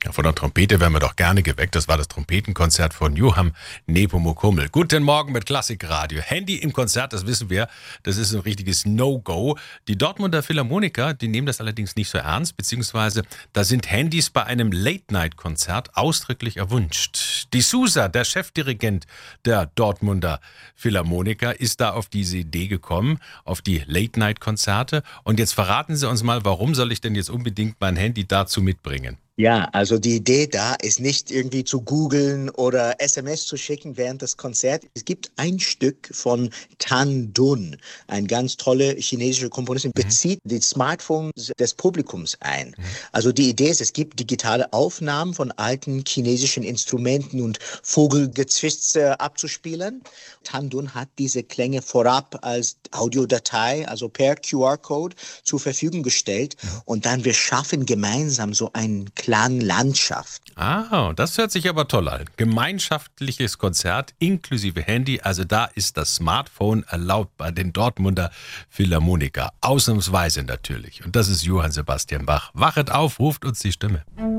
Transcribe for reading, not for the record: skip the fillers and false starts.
Ja, von der Trompete werden wir doch gerne geweckt. Das war das Trompetenkonzert von Johann Nepomuk-Hummel. Guten Morgen mit Klassikradio. Handy im Konzert, das wissen wir, das ist ein richtiges No-Go. Die Dortmunder Philharmoniker, die nehmen das allerdings nicht so ernst, beziehungsweise da sind Handys bei einem Late-Night-Konzert ausdrücklich erwünscht. Die Sousa, der Chefdirigent der Dortmunder Philharmoniker, ist da auf diese Idee gekommen, auf die Late-Night-Konzerte. Und jetzt verraten Sie uns mal, warum soll ich denn jetzt unbedingt mein Handy dazu mitbringen? Ja, also die Idee da ist nicht irgendwie zu googeln oder SMS zu schicken während des Konzerts. Es gibt ein Stück von Tan Dun, ein ganz tolle chinesische Komponistin, bezieht die Smartphones des Publikums ein. Also die Idee ist, es gibt digitale Aufnahmen von alten chinesischen Instrumenten und Vogelgezwitscher abzuspielen. Tan Dun hat diese Klänge vorab als Audiodatei, also per QR-Code zur Verfügung gestellt und dann wir schaffen gemeinsam so ein Klanglandschaft. Ah, das hört sich aber toll an. Gemeinschaftliches Konzert inklusive Handy, also da ist das Smartphone erlaubt bei den Dortmunder Philharmoniker. Ausnahmsweise natürlich. Und das ist Johann Sebastian Bach. Wachet auf, ruft uns die Stimme.